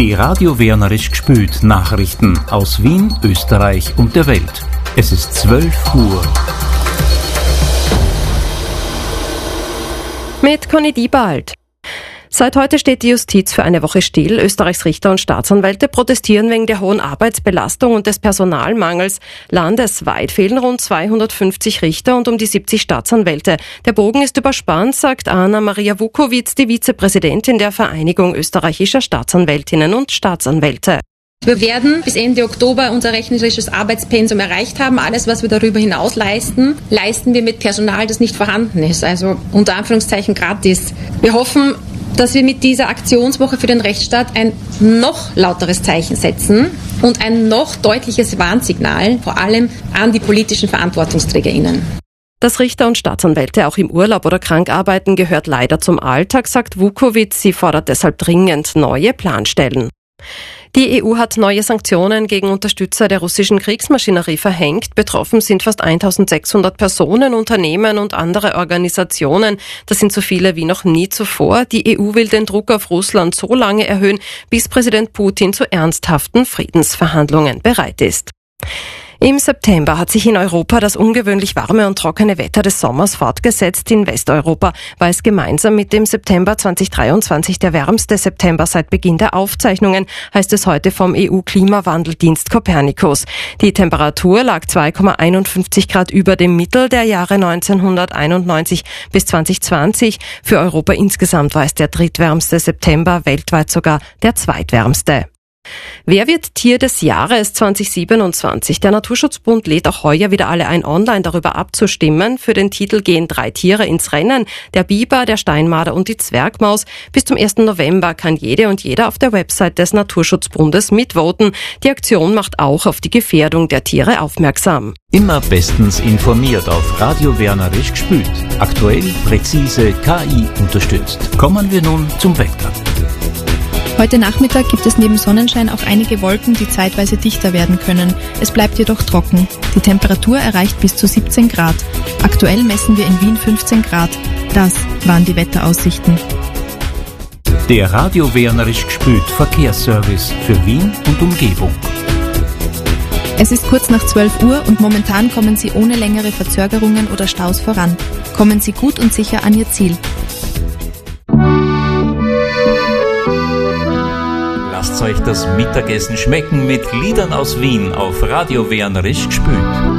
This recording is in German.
Die Radio Wernerisch gespült Nachrichten aus Wien, Österreich und der Welt. Es ist 12 Uhr. Mit Conny Diebald. Seit heute steht die Justiz für eine Woche still. Österreichs Richter und Staatsanwälte protestieren wegen der hohen Arbeitsbelastung und des Personalmangels. Landesweit fehlen rund 250 Richter und um die 70 Staatsanwälte. Der Bogen ist überspannt, sagt Anna-Maria Vukovic, die Vizepräsidentin der Vereinigung österreichischer Staatsanwältinnen und Staatsanwälte. Wir werden bis Ende Oktober unser rechnerisches Arbeitspensum erreicht haben. Alles, was wir darüber hinaus leisten, leisten wir mit Personal, das nicht vorhanden ist. Also unter Anführungszeichen gratis. Wir hoffen, dass wir mit dieser Aktionswoche für den Rechtsstaat ein noch lauteres Zeichen setzen und ein noch deutliches Warnsignal, vor allem an die politischen VerantwortungsträgerInnen. Dass Richter und Staatsanwälte auch im Urlaub oder krank arbeiten, gehört leider zum Alltag, sagt Vukovic. Sie fordert deshalb dringend neue Planstellen. Die EU hat neue Sanktionen gegen Unterstützer der russischen Kriegsmaschinerie verhängt. Betroffen sind fast 1600 Personen, Unternehmen und andere Organisationen. Das sind so viele wie noch nie zuvor. Die EU will den Druck auf Russland so lange erhöhen, bis Präsident Putin zu ernsthaften Friedensverhandlungen bereit ist. Im September hat sich in Europa das ungewöhnlich warme und trockene Wetter des Sommers fortgesetzt. In Westeuropa war es gemeinsam mit dem September 2023 der wärmste September seit Beginn der Aufzeichnungen, heißt es heute vom EU-Klimawandeldienst Copernicus. Die Temperatur lag 2,51 Grad über dem Mittel der Jahre 1991 bis 2020. Für Europa insgesamt war es der drittwärmste September, weltweit sogar der zweitwärmste. Wer wird Tier des Jahres 2027? Der Naturschutzbund lädt auch heuer wieder alle ein, online darüber abzustimmen. Für den Titel gehen 3 Tiere ins Rennen: der Biber, der Steinmarder und die Zwergmaus. Bis zum 1. November kann jede und jeder auf der Website des Naturschutzbundes mitvoten. Die Aktion macht auch auf die Gefährdung der Tiere aufmerksam. Immer bestens informiert auf Radio Wernerisch gespült. Aktuell, präzise, KI unterstützt. Kommen wir nun zum Wetter. Heute Nachmittag gibt es neben Sonnenschein auch einige Wolken, die zeitweise dichter werden können. Es bleibt jedoch trocken. Die Temperatur erreicht bis zu 17 Grad. Aktuell messen wir in Wien 15 Grad. Das waren die Wetteraussichten. Der Radio Wernerisch gespült Verkehrsservice für Wien und Umgebung. Es ist kurz nach 12 Uhr und momentan kommen Sie ohne längere Verzögerungen oder Staus voran. Kommen Sie gut und sicher an Ihr Ziel. Lasst euch das Mittagessen schmecken mit Liedern aus Wien auf Radio Wernerisch gespült.